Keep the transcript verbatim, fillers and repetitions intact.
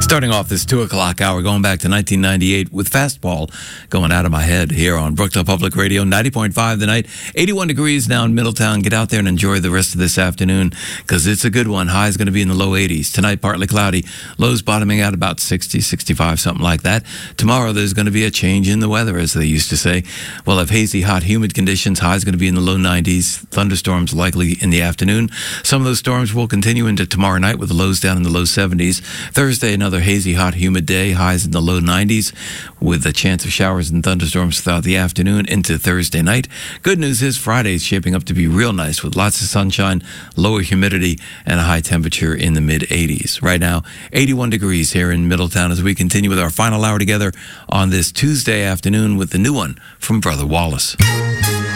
Starting off this two o'clock hour, going back to nineteen ninety-eight with Fastball going out of my head here on Brookdale Public Radio, ninety point five the night, eighty-one degrees now in Middletown. Get out there and enjoy the rest of this afternoon because it's a good one. High is going to be in the low eighties. Tonight, partly cloudy. Lows bottoming out about sixty, sixty-five, something like that. Tomorrow, there's going to be a change in the weather, as they used to say. We'll have hazy, hot, humid conditions. High is going to be in the low nineties. Thunderstorms likely in the afternoon. Some of those storms will continue into tomorrow night with the lows down in the low seventies. Thursday, another hazy, hot, humid day. Highs in the low nineties with a chance of showers and thunderstorms throughout the afternoon into Thursday night. Good news is Friday is shaping up to be real nice with lots of sunshine, lower humidity, and a high temperature in the mid eighties. Right now, eighty-one degrees here in Middletown as we continue with our final hour together on this Tuesday afternoon with the new one from Brother Wallace.